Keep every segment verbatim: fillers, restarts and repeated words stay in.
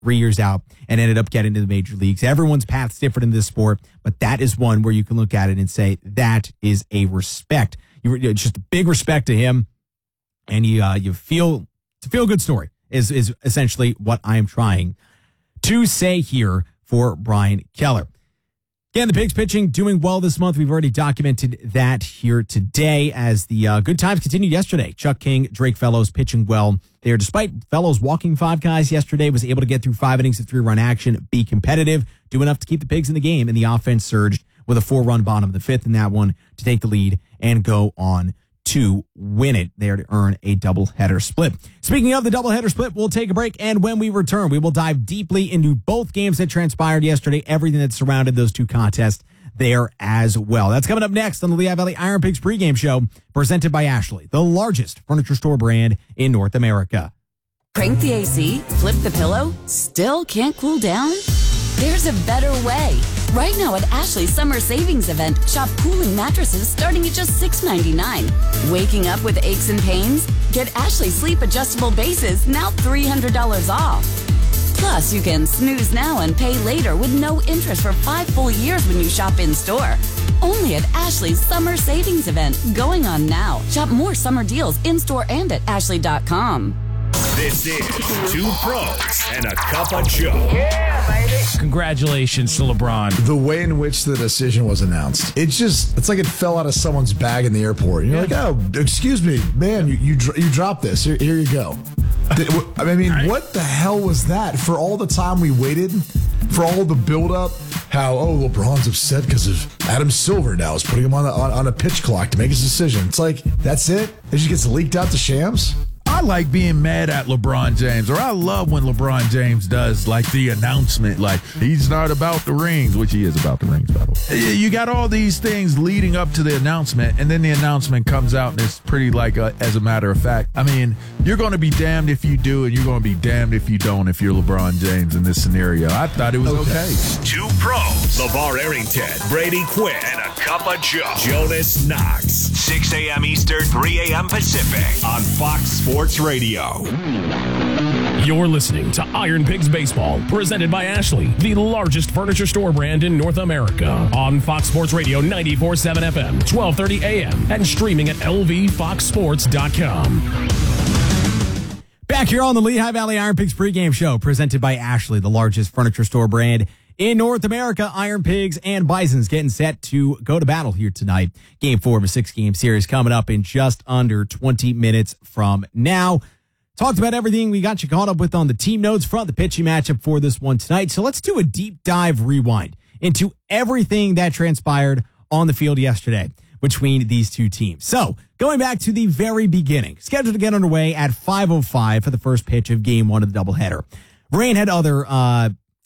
three years out and ended up getting to the major leagues. Everyone's path's different in this sport, but that is one where you can look at it and say that is a respect. You it's just a big respect to him, and you uh, you feel it's a feel good story is is essentially what I am trying to say here for Brian Keller. Again, the Pigs pitching doing well this month. We've already documented that here today as the uh, good times continued yesterday. Chuck King, Drake Fellows pitching well there. Despite Fellows walking five guys yesterday, was able to get through five innings of three-run action, be competitive, do enough to keep the Pigs in the game, and the offense surged with a four-run bottom of the fifth in that one to take the lead and go on to win it there to earn a doubleheader split. Speaking of the doubleheader split, we'll take a break, and when we return, we will dive deeply into both games that transpired yesterday, everything that surrounded those two contests there as well. That's coming up next on the Lehigh Valley Iron Pigs pregame show, presented by Ashley, the largest furniture store brand in North America. Crank the A C, flip the pillow, still can't cool down? There's a better way. Right now at Ashley's Summer Savings Event, shop cooling mattresses starting at just six ninety-nine. Waking up with aches and pains? Get Ashley Sleep Adjustable Bases, now three hundred dollars off. Plus, you can snooze now and pay later with no interest for five full years when you shop in-store. Only at Ashley's Summer Savings Event, going on now. Shop more summer deals in-store and at ashley dot com. This is Two Pros and a Cup of Joe. Yeah, baby. Congratulations to LeBron. The way in which the decision was announced, it's just, it's like it fell out of someone's bag in the airport. And you're like, oh, excuse me, man, you you, you dropped this. Here, here you go. I mean, what the hell was that? For all the time we waited, for all the buildup, how, oh, LeBron's upset because of Adam Silver now is putting him on a, on, on a pitch clock to make his decision. It's like, that's it? It just gets leaked out to Shams? I like being mad at LeBron James, or I love when LeBron James does like the announcement, like he's not about the rings, which he is about the rings, by the way. You got all these things leading up to the announcement, and then the announcement comes out, and it's pretty like a, as a matter of fact. I mean, you're going to be damned if you do, and you're going to be damned if you don't if you're LeBron James in this scenario. I thought it was okay. okay. Two Pros, LeVar Arrington, Brady Quinn, and a Cup of Joe, Jonas Knox. six a.m. Eastern, three a.m. Pacific on Fox Sports Radio. You're listening to Iron Pigs Baseball, presented by Ashley, the largest furniture store brand in North America. On Fox Sports Radio ninety-four point seven F M, twelve thirty A M, and streaming at L V fox sports dot com. Back here on the Lehigh Valley Iron Pigs pregame show, presented by Ashley, the largest furniture store brand in North America. Iron Pigs and Bisons getting set to go to battle here tonight. Game four of a six-game series coming up in just under twenty minutes from now. Talked about everything we got you caught up with on the team notes front, the pitching matchup for this one tonight. So let's do a deep dive rewind into everything that transpired on the field yesterday between these two teams. So going back to the very beginning, scheduled to get underway at five oh five for the first pitch of game one of the doubleheader. Rain had other uh,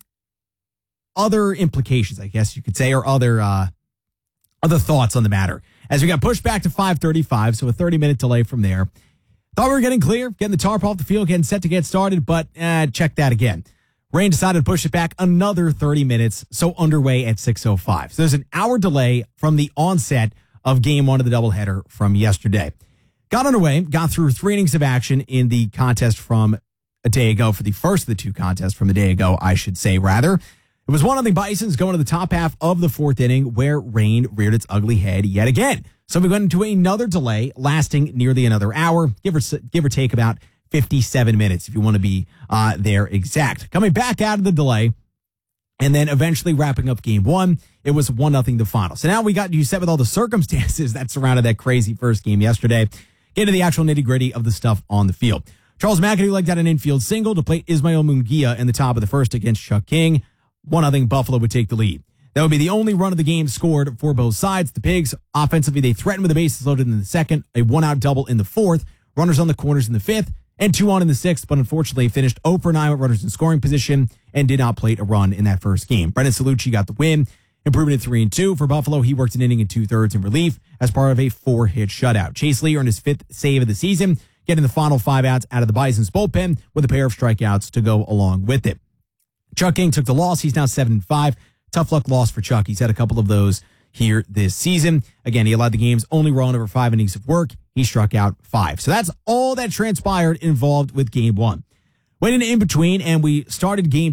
other implications, I guess you could say, or other uh, other thoughts on the matter. As we got pushed back to five thirty-five, so a thirty-minute delay from there. Thought we were getting clear, getting the tarp off the field, getting set to get started, but uh, check that again. Rain decided to push it back another thirty minutes, so underway at six oh five. So there's an hour delay from the onset of game one of the doubleheader from yesterday. Got underway, got through three innings of action in the contest from a day ago, for the first of the two contests from a day ago, I should say, rather. It was one nothing Bisons going to the top half of the fourth inning, where rain reared its ugly head yet again. So we went into another delay lasting nearly another hour, give or, give or take about fifty-seven minutes, if you want to be uh, there exact. Coming back out of the delay, and then eventually wrapping up game one, it was one nothing the final. So now we got you set with all the circumstances that surrounded that crazy first game yesterday. Get into the actual nitty-gritty of the stuff on the field. Charles McAdoo legged out an infield single to plate Ismael Munguia in the top of the first against Chuck King. one nothing Buffalo would take the lead. That would be the only run of the game scored for both sides. The Pigs, offensively, they threatened with the bases loaded in the second, a one-out double in the fourth, runners on the corners in the fifth, and two on in the sixth, but unfortunately finished oh for nine with runners in scoring position and did not plate a run in that first game. Brendan Salucci got the win, improving to three and two. For Buffalo, he worked an inning and two-thirds in relief as part of a four-hit shutout. Chase Lee earned his fifth save of the season, getting the final five outs out of the Bison's bullpen with a pair of strikeouts to go along with it. Chuck King took the loss. He's now seven and five. Tough luck loss for Chuck. He's had a couple of those here this season. Again, he allowed the game's only run over five innings of work. He struck out five. So that's all that transpired involved with game one. went into in between, and we started game